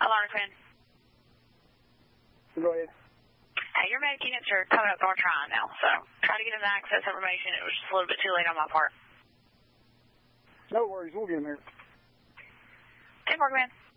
Alarm command. Go ahead. Hey, your medic units are coming up North Tryon now, so try to get them the access information. It was just a little bit too late on my part. No worries. We'll get them there. 10-4 command.